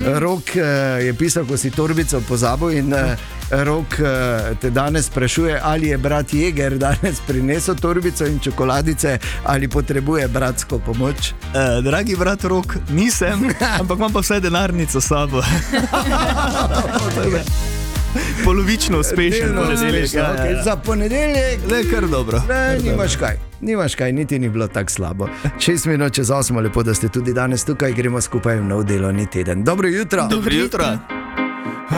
Rok je pisal, ko si torbico pozabil in Rok te danes sprašuje, ali je brat Jeger danes prinesel torbico in čokoladice, ali potrebuje bratsko pomoč. Dragi brat Rok, nisem, ampak imam pa vsaj denarnico s sabo. Polovično uspešen ponedeljek. Okay, za ponedeljek je kar dobro. Nimaš kaj, niti ni bilo tako slabo. 6 minut čez 8, lepo, da ste tudi danes tukaj, gremo skupaj v nov delovni teden. Dobro jutro. Dobro jutro.